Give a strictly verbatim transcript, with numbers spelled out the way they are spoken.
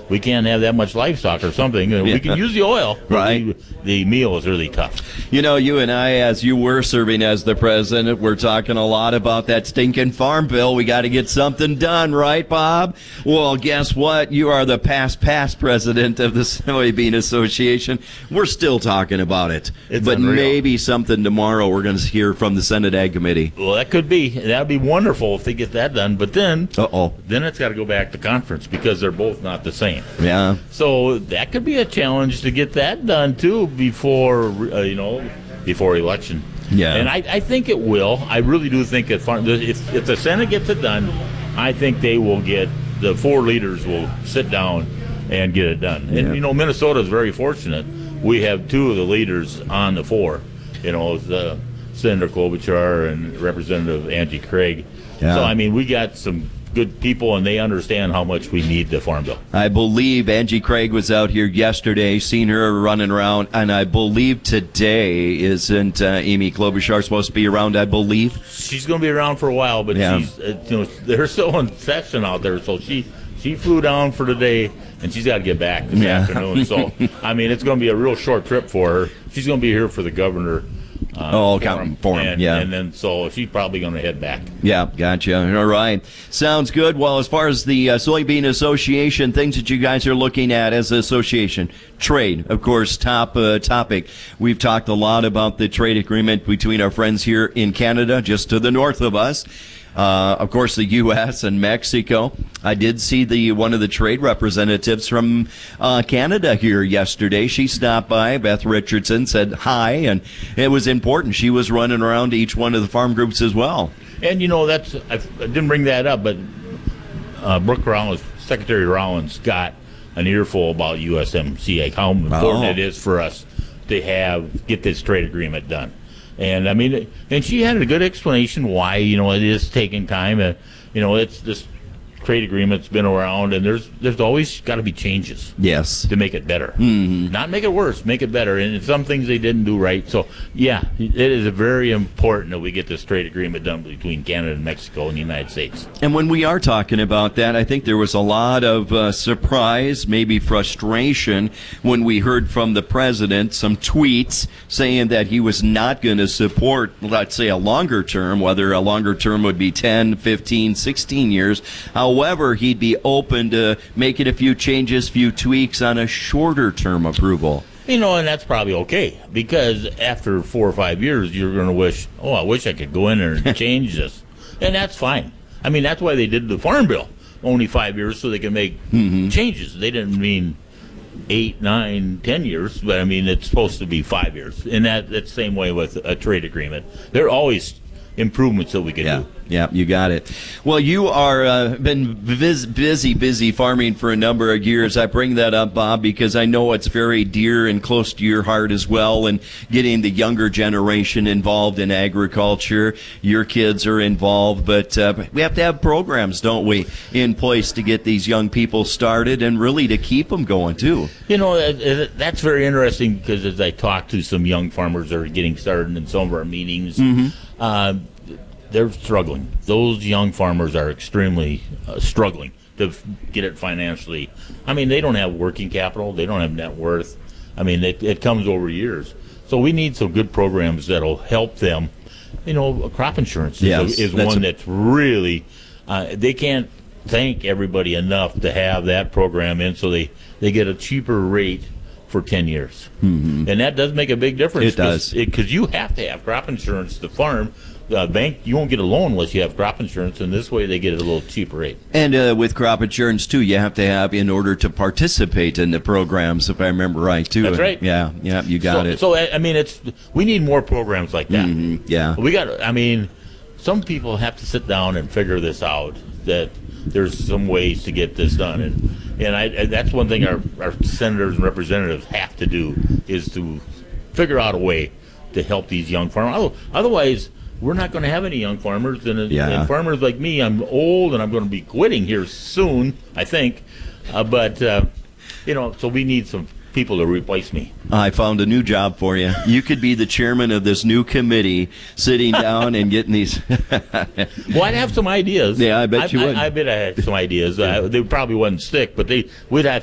we can't have that much livestock or something. Yeah. We can use the oil, right? The, the meal is really tough. You know, you and I, as you were serving as the president, we're talking a lot about that stinking farm bill. We got to get something done, right, Bob? Well, guess what? You are the past past president of the Soybean Association. We're still talking about it, it's but unreal. Maybe something tomorrow we're going to hear from the Senate Ag Committee. Well, that could be. That would be wonderful if they get that done. But then, uh-oh, then it's got to go back to conference because they're both not the same. Yeah. So that could be a challenge to get that done too before uh, you know before election. Yeah. And I, I think it will. I really do think that if if the Senate gets it done, I think they will get the four leaders will sit down and get it done. And yeah. you know, Minnesota is very fortunate. We have two of the leaders on the four. You know, the Senator Klobuchar and Representative Angie Craig. Yeah. So I mean, we got some good people, and they understand how much we need the farm bill. I believe Angie Craig was out here yesterday, seen her running around, and I believe today isn't uh, Amy Klobuchar supposed to be around, I believe? She's going to be around for a while, but yeah. she's uh, you know they're still in session out there, so she she flew down for today, and she's got to get back this yeah. afternoon. So I mean, it's going to be a real short trip for her. She's going to be here for the governor. Uh, oh, forum, forum, and, yeah. And then, so she's probably going to head back. Yeah, gotcha. All right. Sounds good. Well, as far as the uh, Soybean Association, things that you guys are looking at as an association, trade, of course, top uh, topic. We've talked a lot about the trade agreement between our friends here in Canada, just to the north of us. Uh, of course, the U S and Mexico. I did see the one of the trade representatives from uh, Canada here yesterday. She stopped by. Beth Richardson said hi, and it was important. She was running around to each one of the farm groups as well. And, you know, that's I, I didn't bring that up, but uh, Brooke Rollins, Secretary Rollins, got an earful about U S M C A, how important oh. it is for us to have get this trade agreement done. And I mean, and she had a good explanation why, you know, it is taking time. Uh, you know, it's this trade agreement's been around, and there's there's always got to be changes. Yes. To make it better. Mm-hmm. Not make it worse, make it better. And some things they didn't do right. So, yeah, it is very important that we get this trade agreement done between Canada and Mexico and the United States. And when we are talking about that, I think there was a lot of uh, surprise, maybe frustration, when we heard from the president some tweets saying that he was not going to support, let's say, a longer term, whether a longer term would be ten, fifteen, sixteen years. However, he'd be open to making a few changes, few tweaks on a shorter term approval. You know, and that's probably okay, because after four or five years, you're going to wish, oh, I wish I could go in there and change this. And that's fine. I mean, that's why they did the Farm Bill, only five years, so they can make mm-hmm. changes. They didn't mean eight, nine, ten years, but I mean, it's supposed to be five years. And that, that's the same way with a trade agreement. There are always improvements that we can yeah. do. Yeah, you got it. Well, you are uh, been vis- busy, busy farming for a number of years. I bring that up, Bob, because I know it's very dear and close to your heart as well, and getting the younger generation involved in agriculture. Your kids are involved, but uh, we have to have programs, don't we, in place to get these young people started and really to keep them going, too. You know, that's very interesting, because as I talk to some young farmers that are getting started in some of our meetings, mm-hmm. uh, they're struggling. Those young farmers are extremely uh, struggling to f- get it financially. I mean, they don't have working capital. They don't have net worth. I mean, it, it comes over years. So we need some good programs that'll help them. You know, crop insurance is, yes, a, is that's one a- that's really, uh, they can't thank everybody enough to have that program in, so they, they get a cheaper rate for ten years. Mm-hmm. And that does make a big difference. It does. Because you have to have crop insurance to farm. Uh, bank, you won't get a loan unless you have crop insurance, and this way they get it a little cheaper rate. And uh, with crop insurance, too, you have to have in order to participate in the programs, if I remember right, too. That's right. Yeah, yeah, you got so, it. So, I mean, it's we need more programs like that. Mm-hmm, yeah. We got, I mean, some people have to sit down and figure this out, that there's some ways to get this done. And and, I, and that's one thing our, our senators and representatives have to do, is to figure out a way to help these young farmers. Otherwise, we're not going to have any young farmers, and, yeah. and farmers like me, I'm old, and I'm going to be quitting here soon, I think. Uh, but, uh, you know, so we need some people to replace me. I found a new job for you. You could be the chairman of this new committee, sitting down and getting these. Well, I'd have some ideas. Yeah, I bet I, you I, would. I bet I had some ideas. Uh, they probably wouldn't stick, but they we'd have